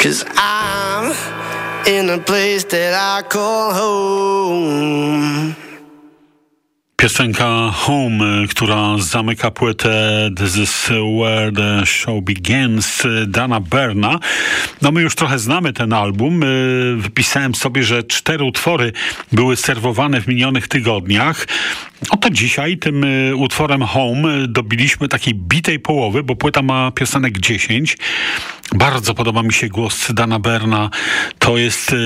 'Cause I'm in a place that I call home. Piosenka Home, która zamyka płytę This is where the show begins, Dana Berna. No my już trochę znamy ten album. Wypisałem sobie, że 4 utwory były serwowane w minionych tygodniach. Oto dzisiaj tym utworem Home dobiliśmy takiej bitej połowy, bo płyta ma piosenek 10. Bardzo podoba mi się głos Dana Berna. To jest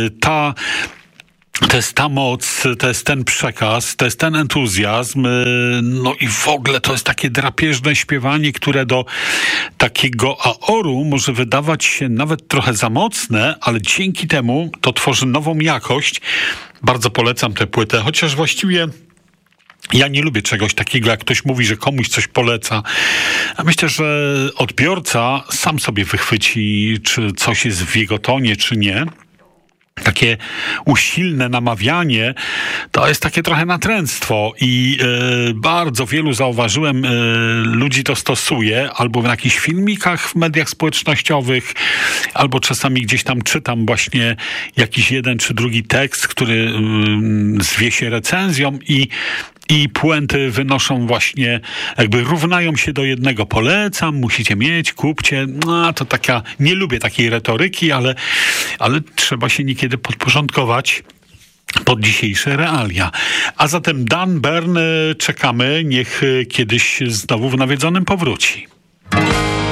ta moc, to jest ten przekaz, to jest ten entuzjazm, no i w ogóle to jest takie drapieżne śpiewanie, które do takiego aoru może wydawać się nawet trochę za mocne, ale dzięki temu to tworzy nową jakość. Bardzo polecam tę płytę, chociaż właściwie ja nie lubię czegoś takiego, jak ktoś mówi, że komuś coś poleca. A myślę, że odbiorca sam sobie wychwyci, czy coś jest w jego tonie, czy nie. Takie usilne namawianie to jest takie trochę natręctwo i bardzo wielu, zauważyłem, ludzi to stosuje albo w jakichś filmikach w mediach społecznościowych, albo czasami gdzieś tam czytam właśnie jakiś jeden czy drugi tekst, który zwie się recenzją i puenty wynoszą właśnie, jakby równają się do jednego. Polecam, musicie mieć, kupcie. No, to taka, nie lubię takiej retoryki, ale trzeba się niekiedy podporządkować pod dzisiejsze realia. A zatem Dan Bern, czekamy, niech kiedyś znowu w Nawiedzonym powróci.